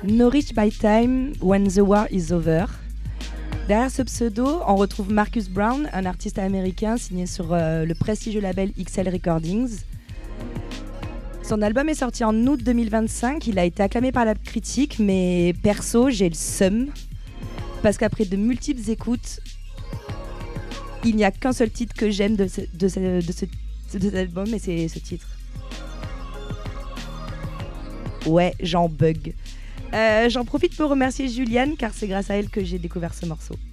No Rich by Time, When the War is Over. Derrière ce pseudo, on retrouve Marcus Brown, un artiste américain signé sur le prestigieux label XL Recordings. Son album est sorti en août 2025, il a été acclamé par la critique, mais perso, j'ai le seum. Parce qu'après de multiples écoutes, il n'y a qu'un seul titre que j'aime de cet album, et c'est ce titre. Ouais, j'en bug. J'en profite pour remercier Juliane, car c'est grâce à elle que j'ai découvert ce morceau.